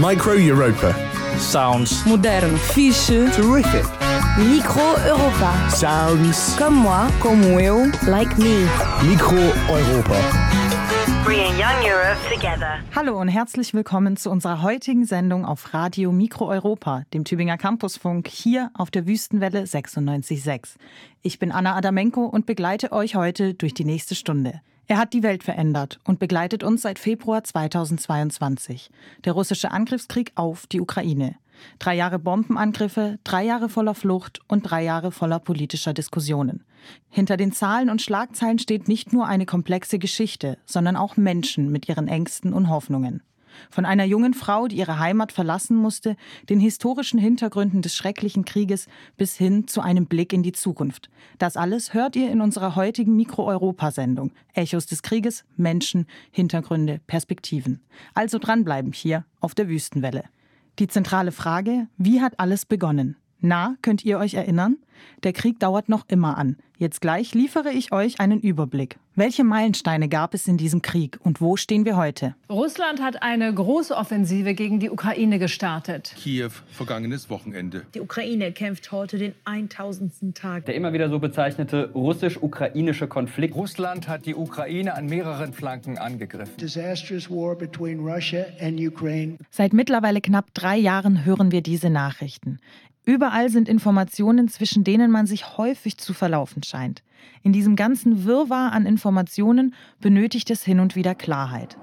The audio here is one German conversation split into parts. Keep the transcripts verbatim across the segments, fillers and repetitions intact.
Micro Europa. Sounds Moderno. Fiche. Terrific. Micro Europa. Sounds. Comme moi. Como eu. Like me. Micro Europa. Bringing young Europe together. Hallo und herzlich willkommen zu unserer heutigen Sendung auf Radio Micro Europa, dem Tübinger Campusfunk, hier auf der Wüstenwelle sechsundneunzig Komma sechs. Ich bin Anna Adamenko und begleite euch heute durch die nächste Stunde. Er hat die Welt verändert und begleitet uns seit Februar zweitausendzweiundzwanzig. Der russische Angriffskrieg auf die Ukraine. Drei Jahre Bombenangriffe, drei Jahre voller Flucht und drei Jahre voller politischer Diskussionen. Hinter den Zahlen und Schlagzeilen steht nicht nur eine komplexe Geschichte, sondern auch Menschen mit ihren Ängsten und Hoffnungen. Von einer jungen Frau, die ihre Heimat verlassen musste, den historischen Hintergründen des schrecklichen Krieges bis hin zu einem Blick in die Zukunft. Das alles hört ihr in unserer heutigen Mikro-Europa-Sendung. Echos des Krieges, Menschen, Hintergründe, Perspektiven. Also dranbleiben hier auf der Wüstenwelle. Die zentrale Frage: Wie hat alles begonnen? Na, könnt ihr euch erinnern? Der Krieg dauert noch immer an. Jetzt gleich liefere ich euch einen Überblick. Welche Meilensteine gab es in diesem Krieg und wo stehen wir heute? Russland hat eine große Offensive gegen die Ukraine gestartet. Kiew, vergangenes Wochenende. Die Ukraine kämpft heute den tausendsten Tag. Der immer wieder so bezeichnete russisch-ukrainische Konflikt. Russland hat die Ukraine an mehreren Flanken angegriffen. Disastrous war between Russia and Ukraine. Seit mittlerweile knapp drei Jahren hören wir diese Nachrichten. Überall sind Informationen, zwischen denen man sich häufig zu verlaufen scheint. In diesem ganzen Wirrwarr an Informationen benötigt es hin und wieder Klarheit.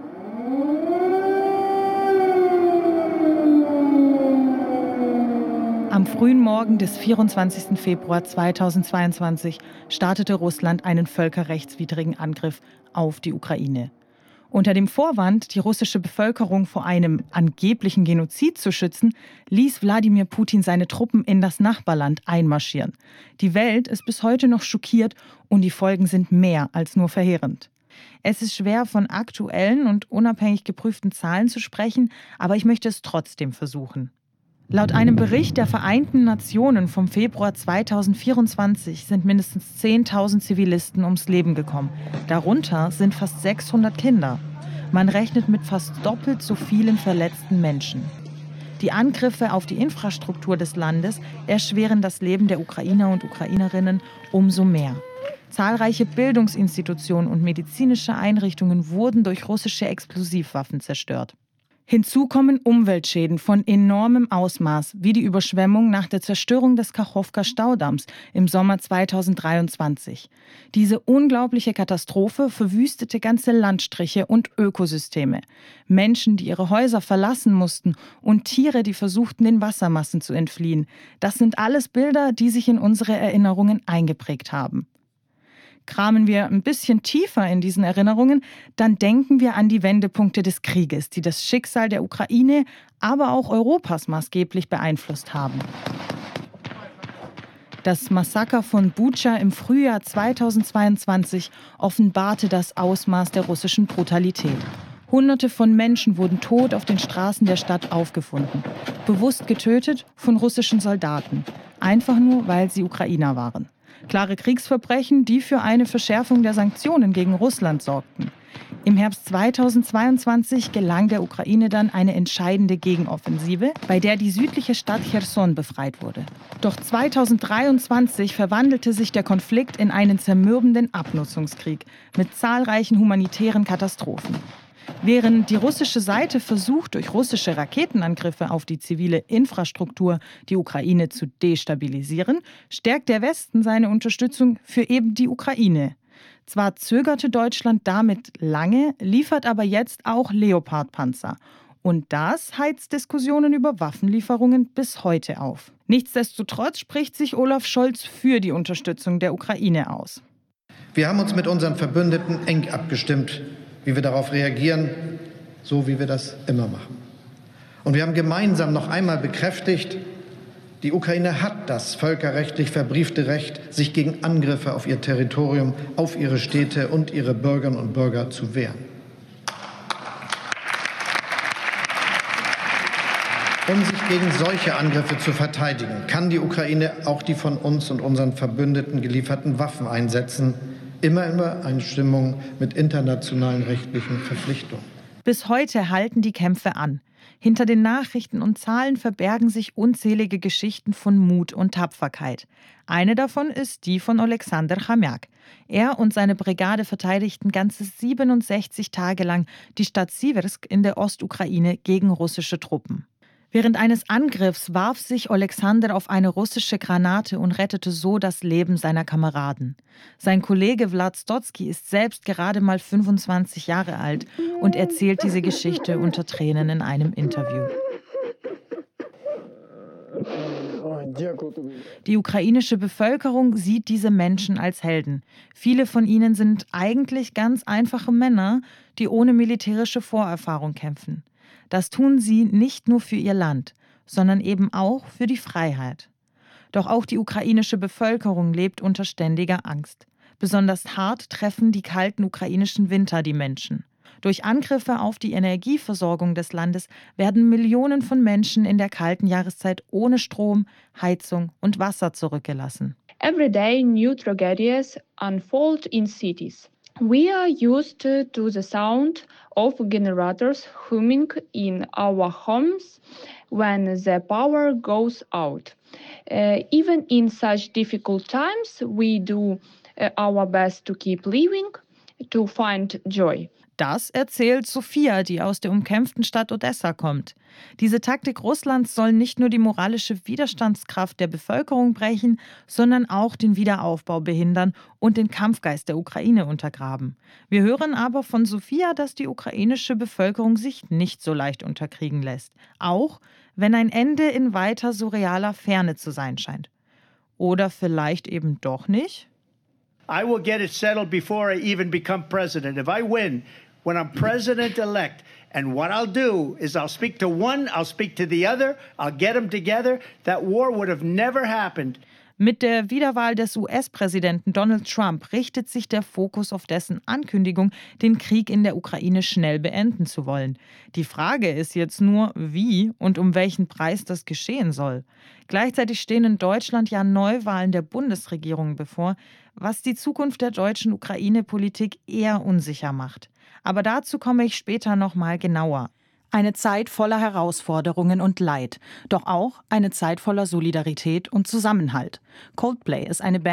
Am frühen Morgen des vierundzwanzigsten Februar zweitausendzweiundzwanzig startete Russland einen völkerrechtswidrigen Angriff auf die Ukraine. Unter dem Vorwand, die russische Bevölkerung vor einem angeblichen Genozid zu schützen, ließ Wladimir Putin seine Truppen in das Nachbarland einmarschieren. Die Welt ist bis heute noch schockiert und die Folgen sind mehr als nur verheerend. Es ist schwer, von aktuellen und unabhängig geprüften Zahlen zu sprechen, aber ich möchte es trotzdem versuchen. Laut einem Bericht der Vereinten Nationen vom Februar zweitausendvierundzwanzig sind mindestens zehntausend Zivilisten ums Leben gekommen. Darunter sind fast sechshundert Kinder. Man rechnet mit fast doppelt so vielen verletzten Menschen. Die Angriffe auf die Infrastruktur des Landes erschweren das Leben der Ukrainer und Ukrainerinnen umso mehr. Zahlreiche Bildungsinstitutionen und medizinische Einrichtungen wurden durch russische Explosivwaffen zerstört. Hinzu kommen Umweltschäden von enormem Ausmaß, wie die Überschwemmung nach der Zerstörung des Kachowka-Staudamms im Sommer zweitausenddreiundzwanzig. Diese unglaubliche Katastrophe verwüstete ganze Landstriche und Ökosysteme. Menschen, die ihre Häuser verlassen mussten, und Tiere, die versuchten, den Wassermassen zu entfliehen. Das sind alles Bilder, die sich in unsere Erinnerungen eingeprägt haben. Kramen wir ein bisschen tiefer in diesen Erinnerungen, dann denken wir an die Wendepunkte des Krieges, die das Schicksal der Ukraine, aber auch Europas maßgeblich beeinflusst haben. Das Massaker von Butscha im Frühjahr zweitausendzweiundzwanzig offenbarte das Ausmaß der russischen Brutalität. Hunderte von Menschen wurden tot auf den Straßen der Stadt aufgefunden, bewusst getötet von russischen Soldaten, einfach nur, weil sie Ukrainer waren. Klare Kriegsverbrechen, die für eine Verschärfung der Sanktionen gegen Russland sorgten. Im Herbst zweitausendzweiundzwanzig gelang der Ukraine dann eine entscheidende Gegenoffensive, bei der die südliche Stadt Cherson befreit wurde. Doch zweitausenddreiundzwanzig verwandelte sich der Konflikt in einen zermürbenden Abnutzungskrieg mit zahlreichen humanitären Katastrophen. Während die russische Seite versucht, durch russische Raketenangriffe auf die zivile Infrastruktur die Ukraine zu destabilisieren, stärkt der Westen seine Unterstützung für eben die Ukraine. Zwar zögerte Deutschland damit lange, liefert aber jetzt auch Leopard-Panzer. Und das heizt Diskussionen über Waffenlieferungen bis heute auf. Nichtsdestotrotz spricht sich Olaf Scholz für die Unterstützung der Ukraine aus. Wir haben uns mit unseren Verbündeten eng abgestimmt, wie wir darauf reagieren, so wie wir das immer machen. Und wir haben gemeinsam noch einmal bekräftigt, die Ukraine hat das völkerrechtlich verbriefte Recht, sich gegen Angriffe auf ihr Territorium, auf ihre Städte und ihre Bürgerinnen und Bürger zu wehren. Um sich gegen solche Angriffe zu verteidigen, kann die Ukraine auch die von uns und unseren Verbündeten gelieferten Waffen einsetzen, immer in Übereinstimmung mit internationalen rechtlichen Verpflichtungen. Bis heute halten die Kämpfe an. Hinter den Nachrichten und Zahlen verbergen sich unzählige Geschichten von Mut und Tapferkeit. Eine davon ist die von Oleksandr Chamiak. Er und seine Brigade verteidigten ganze siebenundsechzig Tage lang die Stadt Siversk in der Ostukraine gegen russische Truppen. Während eines Angriffs warf sich Oleksandr auf eine russische Granate und rettete so das Leben seiner Kameraden. Sein Kollege Vlad Stotsky ist selbst gerade mal fünfundzwanzig Jahre alt und erzählt diese Geschichte unter Tränen in einem Interview. Die ukrainische Bevölkerung sieht diese Menschen als Helden. Viele von ihnen sind eigentlich ganz einfache Männer, die ohne militärische Vorerfahrung kämpfen. Das tun sie nicht nur für ihr Land, sondern eben auch für die Freiheit. Doch auch die ukrainische Bevölkerung lebt unter ständiger Angst. Besonders hart treffen die kalten ukrainischen Winter die Menschen. Durch Angriffe auf die Energieversorgung des Landes werden Millionen von Menschen in der kalten Jahreszeit ohne Strom, Heizung und Wasser zurückgelassen. Every day new tragedies unfold in cities. We are used to the sound of generators humming in our homes when the power goes out. Uh, even in such difficult times, we do uh, our best to keep living, to find joy. Das erzählt Sophia, die aus der umkämpften Stadt Odessa kommt. Diese Taktik Russlands soll nicht nur die moralische Widerstandskraft der Bevölkerung brechen, sondern auch den Wiederaufbau behindern und den Kampfgeist der Ukraine untergraben. Wir hören aber von Sophia, dass die ukrainische Bevölkerung sich nicht so leicht unterkriegen lässt. Auch wenn ein Ende in weiter surrealer Ferne zu sein scheint. Oder vielleicht eben doch nicht? I will get it settled before I even become president. If I win, when I'm president-elect, and what I'll do is I'll speak to one, I'll speak to the other, I'll get them together. That war would have never happened. Mit der Wiederwahl des U S-Präsidenten Donald Trump richtet sich der Fokus auf dessen Ankündigung, den Krieg in der Ukraine schnell beenden zu wollen. Die Frage ist jetzt nur, wie und um welchen Preis das geschehen soll. Gleichzeitig stehen in Deutschland ja Neuwahlen der Bundesregierung bevor, was die Zukunft der deutschen Ukraine-Politik eher unsicher macht. Aber dazu komme ich später noch mal genauer. Eine Zeit voller Herausforderungen und Leid, doch auch eine Zeit voller Solidarität und Zusammenhalt. Coldplay ist eine Band,